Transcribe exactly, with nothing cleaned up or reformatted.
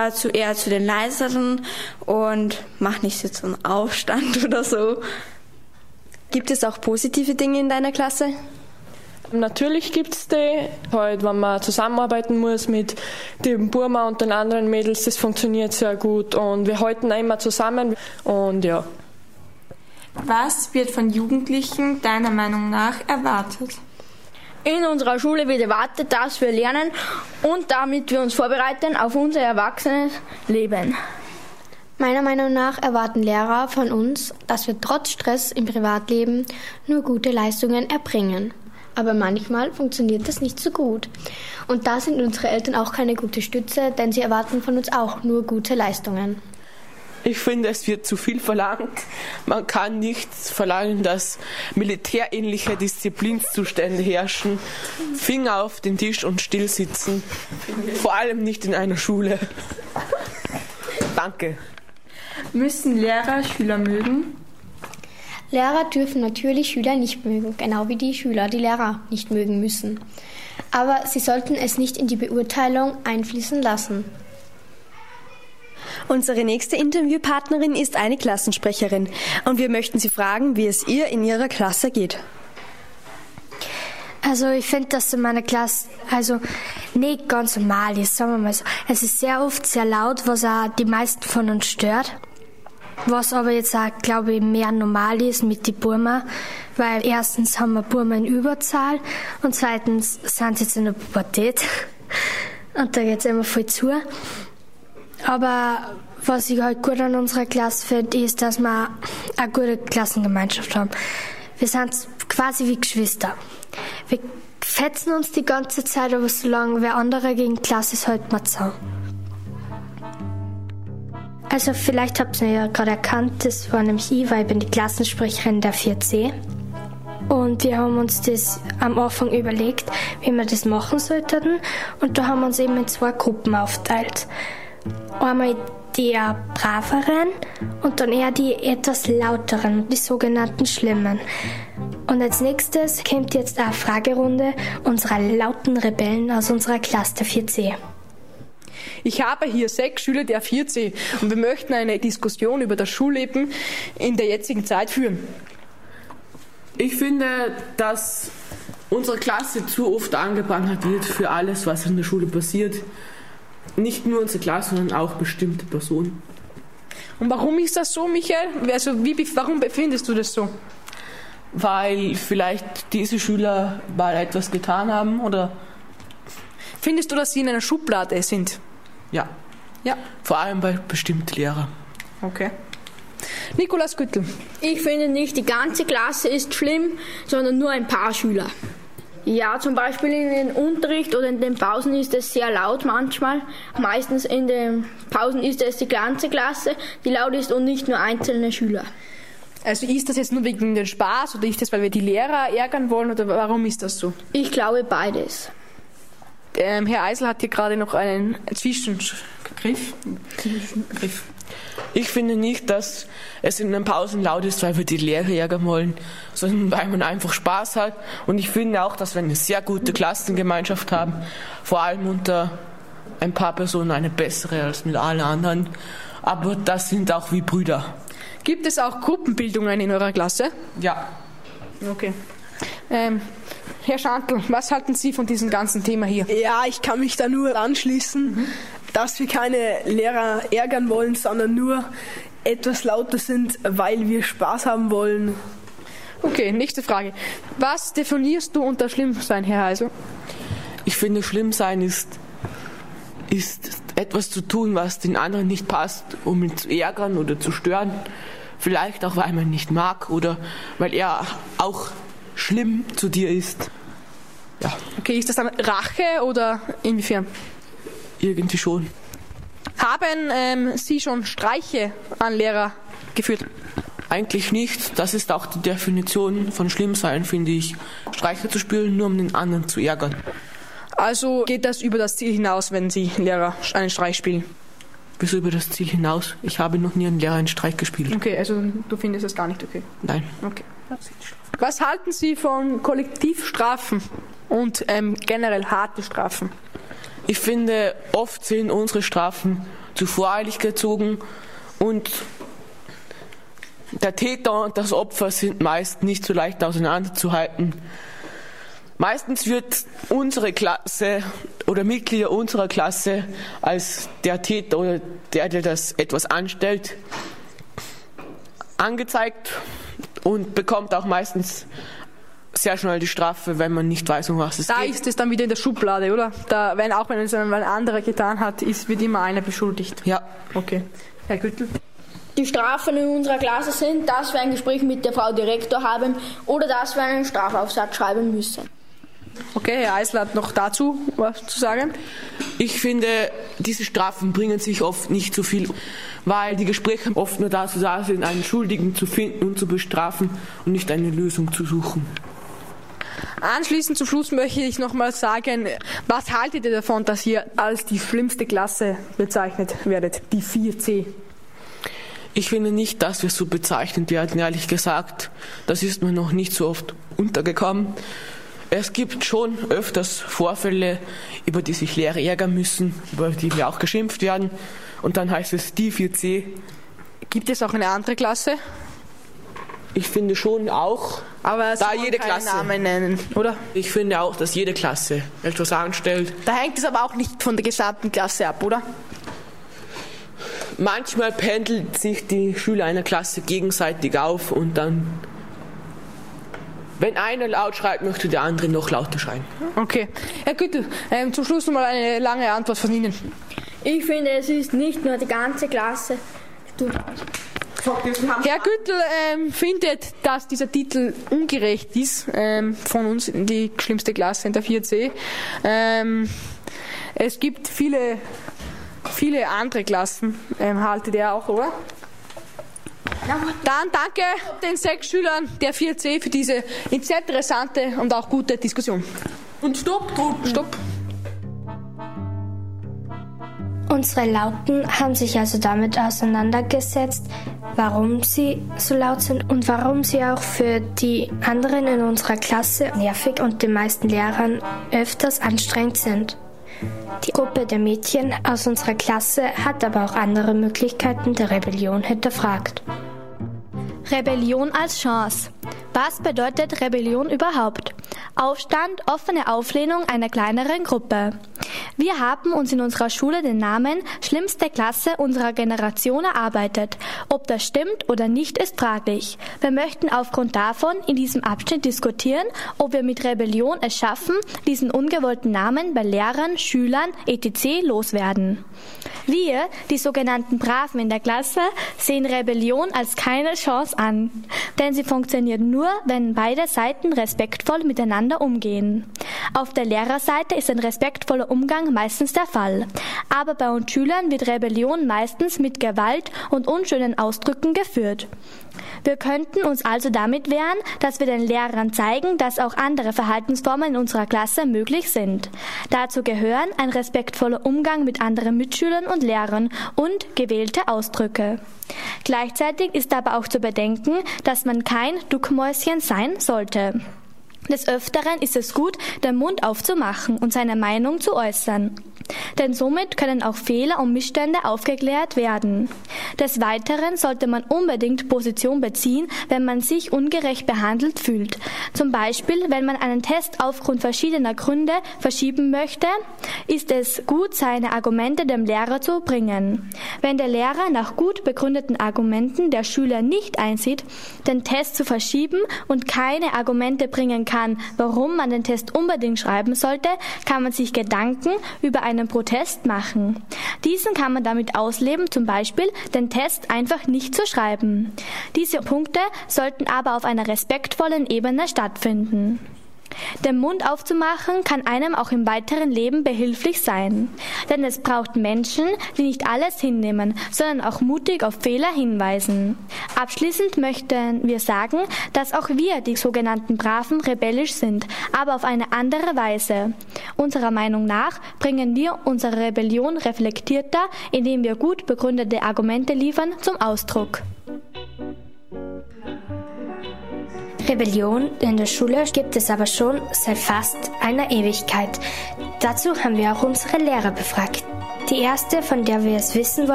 Zu eher zu den leiseren und mache nicht so einen Aufstand oder so. Gibt es auch positive Dinge in deiner Klasse? Natürlich gibt es die, halt, wenn man zusammenarbeiten muss mit dem Burma und den anderen Mädels, das funktioniert sehr gut und wir halten immer zusammen und ja. Was wird von Jugendlichen deiner Meinung nach erwartet? In unserer Schule wird erwartet, dass wir lernen und damit wir uns vorbereiten auf unser erwachsenes Leben. Meiner Meinung nach erwarten Lehrer von uns, dass wir trotz Stress im Privatleben nur gute Leistungen erbringen. Aber manchmal funktioniert das nicht so gut. Und da sind unsere Eltern auch keine gute Stütze, denn sie erwarten von uns auch nur gute Leistungen. Ich finde, es wird zu viel verlangt. Man kann nicht verlangen, dass militärähnliche Disziplinszustände herrschen. Finger auf den Tisch und still sitzen. Vor allem nicht in einer Schule. Danke. Müssen Lehrer Schüler mögen? Lehrer dürfen natürlich Schüler nicht mögen, genau wie die Schüler die Lehrer nicht mögen müssen. Aber sie sollten es nicht in die Beurteilung einfließen lassen. Unsere nächste Interviewpartnerin ist eine Klassensprecherin und wir möchten sie fragen, wie es ihr in ihrer Klasse geht. Also ich finde, dass in meiner Klasse also nicht ganz normal ist, sagen wir mal so. Es ist sehr oft sehr laut, was auch die meisten von uns stört. Was aber jetzt auch, glaube ich, mehr normal ist mit den Burma, weil erstens haben wir Burma in Überzahl und zweitens sind sie jetzt in der Pubertät und da geht es immer voll zu. Aber was ich halt gut an unserer Klasse finde, ist, dass wir eine gute Klassengemeinschaft haben. Wir sind quasi wie Geschwister. Wir fetzen uns die ganze Zeit, aber solange wer andere gegen die Klasse ist, halten wir zusammen. Also vielleicht habt ihr ja gerade erkannt, das war nämlich ich, weil ich bin die Klassensprecherin der vier C. Und wir haben uns das am Anfang überlegt, wie wir das machen sollten. Und da haben wir uns eben in zwei Gruppen aufgeteilt. Einmal die eher braveren und dann eher die etwas lauteren, die sogenannten Schlimmen. Und als nächstes kommt jetzt eine Fragerunde unserer lauten Rebellen aus unserer Klasse der vier C. Ich habe hier sechs Schüler der vier C und wir möchten eine Diskussion über das Schulleben in der jetzigen Zeit führen. Ich finde, dass unsere Klasse zu oft angeprangert wird für alles, was in der Schule passiert. Nicht nur unsere Klasse, sondern auch bestimmte Personen. Und warum ist das so, Michael? Also wie, warum befindest du das so? Weil vielleicht diese Schüler mal etwas getan haben, oder? Findest du, dass sie in einer Schublade sind? Ja. Ja. Vor allem bei bestimmten Lehrern. Okay. Nikolaus Güttel. Ich finde nicht, die ganze Klasse ist schlimm, sondern nur ein paar Schüler. Ja, zum Beispiel in den Unterricht oder in den Pausen ist es sehr laut manchmal. Meistens in den Pausen ist es die ganze Klasse, die laut ist und nicht nur einzelne Schüler. Also ist das jetzt nur wegen dem Spaß oder ist das, weil wir die Lehrer ärgern wollen oder warum ist das so? Ich glaube beides. Ähm, Herr Eisel hat hier gerade noch einen Zwischengriff. Zwischengriff. Ich finde nicht, dass es in den Pausen laut ist, weil wir die Lehrer ärgern wollen, sondern weil man einfach Spaß hat. Und ich finde auch, dass wir eine sehr gute Klassengemeinschaft haben, vor allem unter ein paar Personen eine bessere als mit allen anderen. Aber das sind auch wie Brüder. Gibt es auch Gruppenbildungen in eurer Klasse? Ja. Okay. Ähm, Herr Schantl, was halten Sie von diesem ganzen Thema hier? Ja, ich kann mich da nur anschließen, mhm. dass wir keine Lehrer ärgern wollen, sondern nur etwas lauter sind, weil wir Spaß haben wollen. Okay, nächste Frage. Was definierst du unter Schlimmsein, Herr Heisel? Ich finde, Schlimmsein ist, ist etwas zu tun, was den anderen nicht passt, um ihn zu ärgern oder zu stören. Vielleicht auch, weil man ihn nicht mag oder weil er auch schlimm zu dir ist. Ja. Okay, ist das dann Rache oder inwiefern? Irgendwie schon. Haben ähm, Sie schon Streiche an Lehrer geführt? Eigentlich nicht. Das ist auch die Definition von Schlimmsein, finde ich. Streiche zu spielen, nur um den anderen zu ärgern. Also geht das über das Ziel hinaus, wenn Sie Lehrer einen Streich spielen? Wieso über das Ziel hinaus? Ich habe noch nie einen Lehrer einen Streich gespielt. Okay, also du findest das gar nicht okay? Nein. Okay. Was halten Sie von Kollektivstrafen und ähm, generell harte Strafen? Ich finde, oft sehen unsere Strafen zu voreilig gezogen und der Täter und das Opfer sind meist nicht so leicht auseinanderzuhalten. Meistens wird unsere Klasse oder Mitglieder unserer Klasse als der Täter oder der, der das etwas anstellt, angezeigt und bekommt auch meistens sehr schnell die Strafe, wenn man nicht weiß, um was es da geht. Da ist es dann wieder in der Schublade, oder? Da, wenn, auch wenn es ein anderer getan hat, ist, wird immer einer beschuldigt. Ja. Okay. Herr Güttl? Die Strafen in unserer Klasse sind, dass wir ein Gespräch mit der Frau Direktor haben oder dass wir einen Strafaufsatz schreiben müssen. Okay, Herr Eisler hat noch dazu was zu sagen. Ich finde, diese Strafen bringen sich oft nicht so viel, weil die Gespräche oft nur dazu da sind, einen Schuldigen zu finden und zu bestrafen und nicht eine Lösung zu suchen. Anschließend zum Schluss möchte ich noch mal sagen, was haltet ihr davon, dass ihr als die schlimmste Klasse bezeichnet werdet, die vier C? Ich finde nicht, dass wir so bezeichnet werden, ehrlich gesagt. Das ist mir noch nicht so oft untergekommen. Es gibt schon öfters Vorfälle, über die sich Lehrer ärgern müssen, über die wir auch geschimpft werden. Und dann heißt es die vier C. Gibt es auch eine andere Klasse? Ich finde schon auch, aber da jede Klasse Namen nennen, oder? Ich finde auch, dass jede Klasse etwas anstellt. Da hängt es aber auch nicht von der gesamten Klasse ab, oder? Manchmal pendelt sich die Schüler einer Klasse gegenseitig auf und dann, wenn einer laut schreit, möchte der andere noch lauter schreien. Okay. Herr Güttl, ähm, zum Schluss noch mal eine lange Antwort von Ihnen. Ich finde, es ist nicht nur die ganze Klasse. Du. Herr Güttl ähm, findet, dass dieser Titel ungerecht ist, ähm, von uns in die schlimmste Klasse in der vier C. Ähm, es gibt viele, viele andere Klassen, ähm, haltet ihr auch, oder? Dann danke den sechs Schülern der vier C für diese sehr interessante und auch gute Diskussion. Und stopp, Truppen. Stopp. Unsere Lauten haben sich also damit auseinandergesetzt, warum sie so laut sind und warum sie auch für die anderen in unserer Klasse nervig und den meisten Lehrern öfters anstrengend sind. Die Gruppe der Mädchen aus unserer Klasse hat aber auch andere Möglichkeiten der Rebellion hinterfragt. Rebellion als Chance. Was bedeutet Rebellion überhaupt? Aufstand, offene Auflehnung einer kleineren Gruppe. Wir haben uns in unserer Schule den Namen schlimmste Klasse unserer Generation erarbeitet. Ob das stimmt oder nicht, ist fraglich. Wir möchten aufgrund davon in diesem Abschnitt diskutieren, ob wir mit Rebellion es schaffen, diesen ungewollten Namen bei Lehrern, Schülern et cetera loswerden. Wir, die sogenannten Braven in der Klasse, sehen Rebellion als keine Chance an. Denn sie funktioniert nur, wenn beide Seiten respektvoll miteinander umgehen. Auf der Lehrerseite ist ein respektvoller Umgang meistens der Fall. Aber bei uns Schülern wird Rebellion meistens mit Gewalt und unschönen Ausdrücken geführt. Wir könnten uns also damit wehren, dass wir den Lehrern zeigen, dass auch andere Verhaltensformen in unserer Klasse möglich sind. Dazu gehören ein respektvoller Umgang mit anderen Mitschülern und Lehrern und gewählte Ausdrücke. Gleichzeitig ist aber auch zu bedenken, dass man kein Duckmäuschen sein sollte. Des Öfteren ist es gut, den Mund aufzumachen und seine Meinung zu äußern. Denn somit können auch Fehler und Missstände aufgeklärt werden. Des Weiteren sollte man unbedingt Position beziehen, wenn man sich ungerecht behandelt fühlt. Zum Beispiel, wenn man einen Test aufgrund verschiedener Gründe verschieben möchte, ist es gut, seine Argumente dem Lehrer zu bringen. Wenn der Lehrer nach gut begründeten Argumenten der Schüler nicht einsieht, den Test zu verschieben und keine Argumente bringen kann, warum man den Test unbedingt schreiben sollte, kann man sich Gedanken über einen Protest machen. Diesen kann man damit ausleben, zum Beispiel den Test einfach nicht zu schreiben. Diese Punkte sollten aber auf einer respektvollen Ebene stattfinden. Den Mund aufzumachen kann einem auch im weiteren Leben behilflich sein. Denn es braucht Menschen, die nicht alles hinnehmen, sondern auch mutig auf Fehler hinweisen. Abschließend möchten wir sagen, dass auch wir, die sogenannten Braven, rebellisch sind, aber auf eine andere Weise. Unserer Meinung nach bringen wir unsere Rebellion reflektierter, indem wir gut begründete Argumente liefern, zum Ausdruck. Rebellion in der Schule gibt es aber schon seit fast einer Ewigkeit. Dazu haben wir auch unsere Lehrer befragt. Die erste, von der wir es wissen wollen,